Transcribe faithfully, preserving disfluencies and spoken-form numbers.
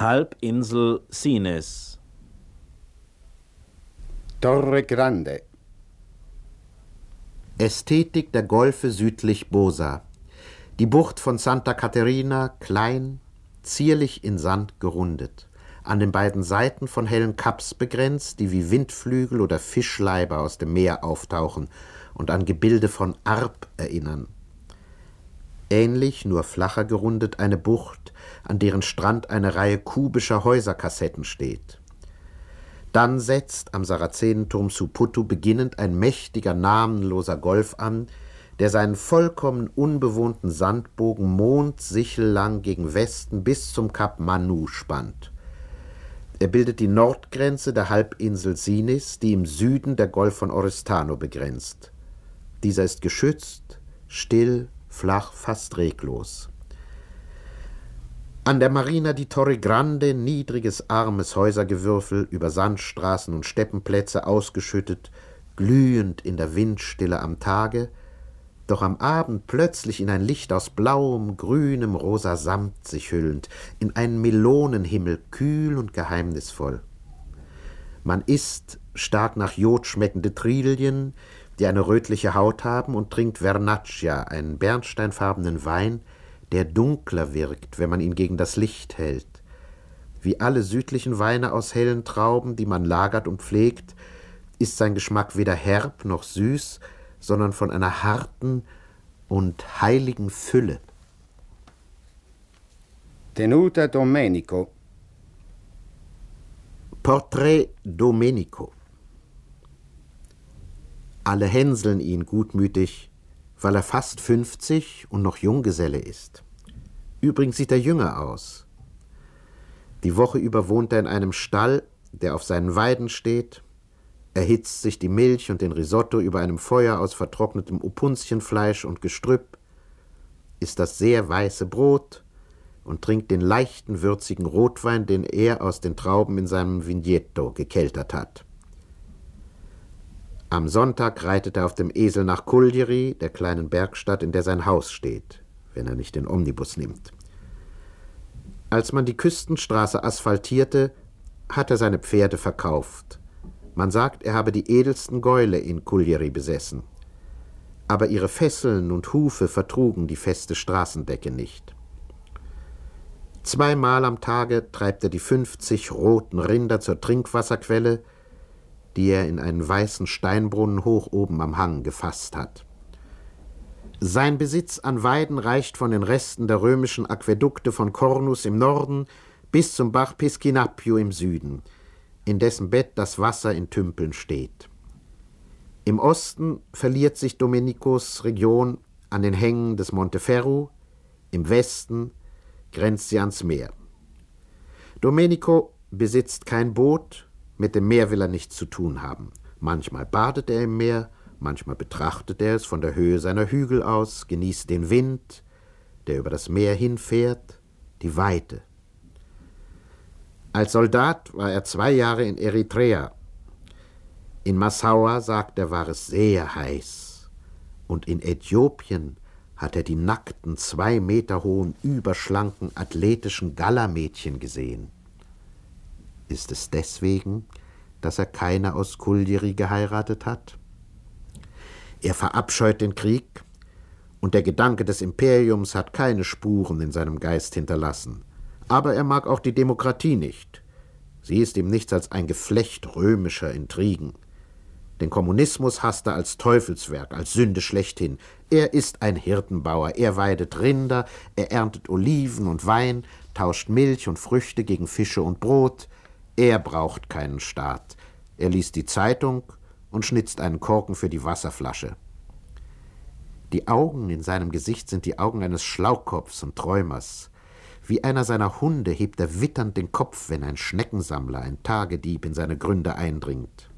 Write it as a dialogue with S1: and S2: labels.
S1: Halbinsel Sines.
S2: Torre Grande.
S3: Ästhetik der Golfe südlich Bosa. Die Bucht von Santa Caterina, klein, zierlich in Sand gerundet. An den beiden Seiten von hellen Kaps begrenzt, die wie Windflügel oder Fischleiber aus dem Meer auftauchen und an Gebilde von Arp erinnern. Ähnlich, nur flacher gerundet, eine Bucht, an deren Strand eine Reihe kubischer Häuserkassetten steht. Dann setzt am Sarazenenturm Suputu beginnend ein mächtiger, namenloser Golf an, der seinen vollkommen unbewohnten Sandbogen mondsichellang gegen Westen bis zum Kap Manu spannt. Er bildet die Nordgrenze der Halbinsel Sinis, die im Süden der Golf von Oristano begrenzt. Dieser ist geschützt, still, flach, fast reglos. An der Marina di Torre Grande niedriges, armes Häusergewürfel, über Sandstraßen und Steppenplätze ausgeschüttet, glühend in der Windstille am Tage, doch am Abend plötzlich in ein Licht aus blauem, grünem, rosa Samt sich hüllend, in einen Melonenhimmel, kühl und geheimnisvoll. Man isst stark nach Jod schmeckende Trilien, die eine rötliche Haut haben, und trinkt Vernaccia, einen bernsteinfarbenen Wein, der dunkler wirkt, wenn man ihn gegen das Licht hält. Wie alle südlichen Weine aus hellen Trauben, die man lagert und pflegt, ist sein Geschmack weder herb noch süß, sondern von einer harten und heiligen Fülle.
S2: Tenuta Domenico.
S3: Porträt Domenico. Alle hänseln ihn gutmütig, weil er fast fünfzig und noch Junggeselle ist. Übrigens sieht er jünger aus. Die Woche über wohnt er in einem Stall, der auf seinen Weiden steht, erhitzt sich die Milch und den Risotto über einem Feuer aus vertrocknetem Opuntienfleisch und Gestrüpp, isst das sehr weiße Brot und trinkt den leichten, würzigen Rotwein, den er aus den Trauben in seinem Vigneto gekeltert hat. Am Sonntag reitet er auf dem Esel nach Cagliari, der kleinen Bergstadt, in der sein Haus steht, wenn er nicht den Omnibus nimmt. Als man die Küstenstraße asphaltierte, hat er seine Pferde verkauft. Man sagt, er habe die edelsten Gäule in Cagliari besessen. Aber ihre Fesseln und Hufe vertrugen die feste Straßendecke nicht. Zweimal am Tage treibt er die fünfzig roten Rinder zur Trinkwasserquelle, die er in einen weißen Steinbrunnen hoch oben am Hang gefasst hat. Sein Besitz an Weiden reicht von den Resten der römischen Aquädukte von Cornus im Norden bis zum Bach Piscinapio im Süden, in dessen Bett das Wasser in Tümpeln steht. Im Osten verliert sich Domenicos Region an den Hängen des Monteferru, im Westen grenzt sie ans Meer. Domenico besitzt kein Boot, mit dem Meer will er nichts zu tun haben. Manchmal badet er im Meer, manchmal betrachtet er es von der Höhe seiner Hügel aus, genießt den Wind, der über das Meer hinfährt, die Weite. Als Soldat war er zwei Jahre in Eritrea. In Massaua, sagt er, war es sehr heiß. Und in Äthiopien hat er die nackten, zwei Meter hohen, überschlanken, athletischen Galla-Mädchen gesehen. Ist es deswegen, dass er keine aus Cagliari geheiratet hat? Er verabscheut den Krieg, und der Gedanke des Imperiums hat keine Spuren in seinem Geist hinterlassen. Aber er mag auch die Demokratie nicht. Sie ist ihm nichts als ein Geflecht römischer Intrigen. Den Kommunismus hasst er als Teufelswerk, als Sünde schlechthin. Er ist ein Hirtenbauer, er weidet Rinder, er erntet Oliven und Wein, tauscht Milch und Früchte gegen Fische und Brot. Er braucht keinen Staat. Er liest die Zeitung und schnitzt einen Korken für die Wasserflasche. Die Augen in seinem Gesicht sind die Augen eines Schlaukopfs und Träumers. Wie einer seiner Hunde hebt er witternd den Kopf, wenn ein Schneckensammler, ein Tagedieb, in seine Gründe eindringt.